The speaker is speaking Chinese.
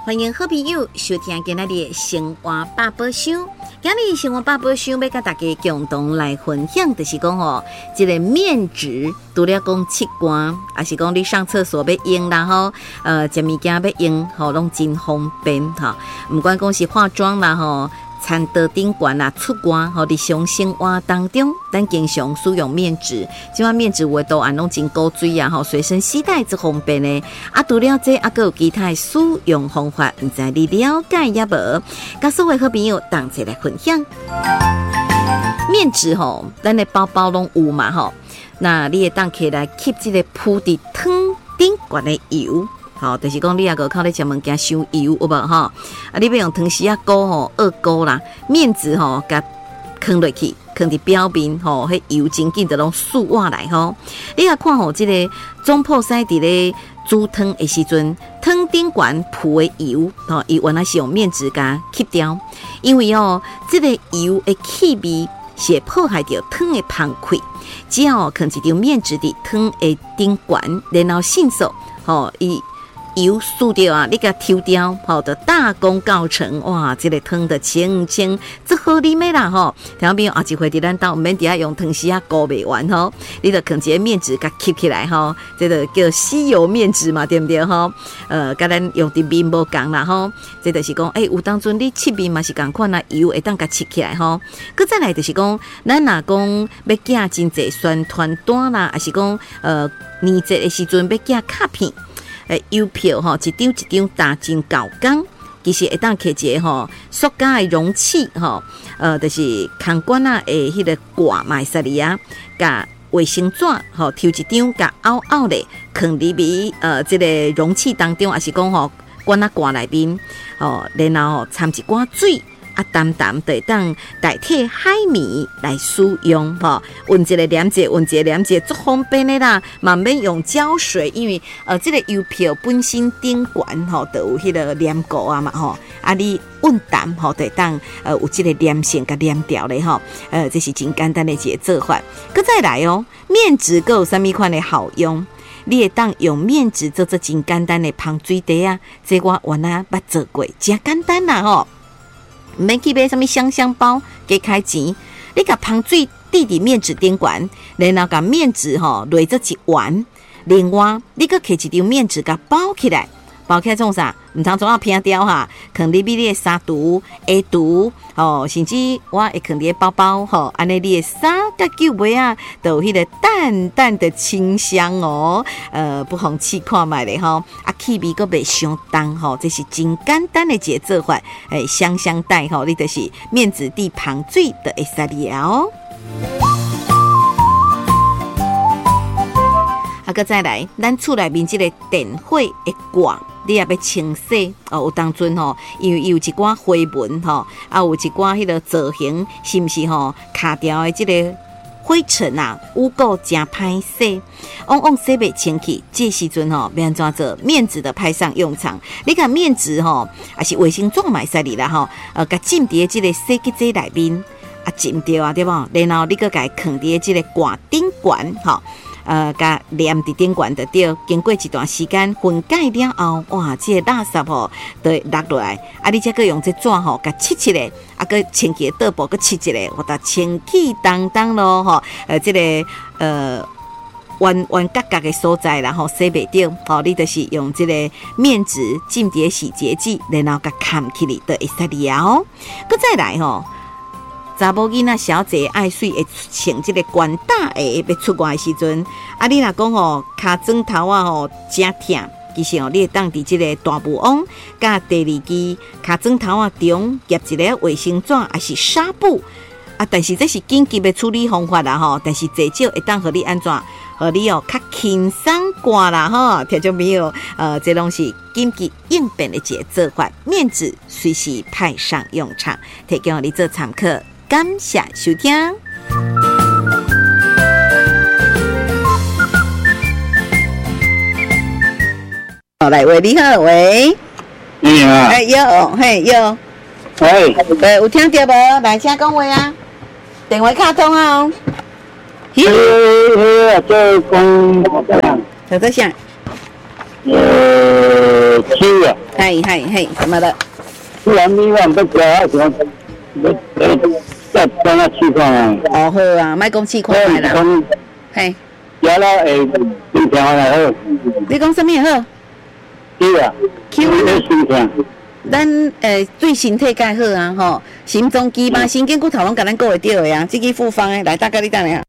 欢迎好朋友收听今仔日生活百宝箱。今日生活百宝箱要甲大家共同来分享，就是讲这个面纸，除了讲拭汗，还是讲你上厕所要用啦吼，食物件要用，拢真方便哈。不管讲是化妆啦吼。餐桌顶悬啦，出汗日常生活当中，咱经常使用面纸。即款面纸有的图案拢真古锥啊，随身携带之方便的。除了这，还有其他使用方法，唔知你了解也无？甲所有好朋友同齐来分享。面纸咱的包包拢有嘛那你会当起来吸这个铺伫汤顶悬的油。就是讲你也个靠咧食物件收油有无你要用汤匙勾二勾啦，面纸甲放落去，放伫表面迄油真紧就拢竖下来你也看这个总铺师伫咧煮汤的时阵，汤顶悬铺的油伊原来是用面纸甲吸掉，因为这个油的气味是会破坏掉汤的芳气，只要放一张面纸伫汤的顶悬，然后迅速伊油输掉啊，你给它抽掉，就大功告成哇！这个汤的清清，这好啉的啦听朋友一回伫咱兜，唔免伫遐用汤匙勾袂完你就放一个面纸，甲吸起来这个叫吸油面纸嘛，对不对甲咱用伫面无共啦这就是讲，有当阵你切面嘛是共款油会当甲切起来佮再来就是讲，咱若讲要寄真济宣传单啦，还是讲年节的时阵要寄卡片。邮票一张一张打真高工，其实会当摕一个塑胶的容器就是空管的迄个挂嘛会使哩啊，甲卫生纸抽一张，甲凹凹的放入去这个容器当中，还是讲管挂内面然后掺一寡水。淡淡就当代替海绵来使用运一个黏者，运一个黏者，足方便的啦。慢慢用胶水，因为这个邮票本身顶悬就有迄个黏固啊嘛你运淡就当有这个黏性甲黏掉的这是真简单的一个做法。佮再来面纸佮有啥物款的好用？你会当用面纸做真简单的芳水茶啊，这我原来捌做过，真简单啦唔免去买什么香包，加开钱。你甲芳水滴伫面纸顶悬，然后甲面纸落做一丸，另外你佮摕一张面纸甲包起来，包起来创啥？唔通总要偏掉放入你的衫櫥、鞋櫥甚至我会放伫包包安尼你的衫甲脚尾都有迄个淡淡的清香不妨试看卖咧气味阁袂伤重这是真简单的一个做法香香袋你就是面纸滴芳水就会使了佮再来，咱厝内面这个电火的挂，你也要清洗有当阵因为有一寡花纹有一寡迄个造型，是不是卡掉的这个灰尘污垢真歹洗，往洗袂清气，这时阵要安怎做？面纸的派上用场。你看面纸还是卫生纸嘛会使哩啦甲浸伫这个洗洁剂内面浸着对无？然后你佮甲放伫这个挂顶悬甲黏伫顶悬就对，经过一段时间分解了后，哇，这个垃圾就会落落来。你才用这纸甲拭一下，佮清气的倒布佮拭一下，我得清气当当咯这个弯角角的所在啦洗袂掉你就是用这个面纸浸伫洗洁剂，然后甲砍起来就会使了。佮再来查某囡仔小姐爱水会穿这个管大鞋要出外的时阵你若讲脚趾头真痛，其实你会当伫这个大布网甲第二支脚趾头中夹一个卫生纸还是纱布但是这是紧急的处理方法啦但是至少会当互你安怎互你较轻松挂啦听众朋友这拢是紧急应变的一个做法，面纸随时派上用场，提供你做参考。感谢收听。来喂，你好，喂， 你好， 有，嘿，有， 喂， 有听到无？来，请讲话啊，电话卡通这讲叫做啥？ 秋啊， 嗨嗨嘿，怎么了？ 不然你往不交啊，什么？再帮他去看啊。 哦好啊，莫讲试看卖啦。嘿， 交了诶，心情还好。 你讲什么好？ 对啊。 Q 啊。心情。 咱对身体介好啊，吼，心脏肌嘛、神经骨头拢甲咱顾会到的啊，这个复方的来，大概你等下。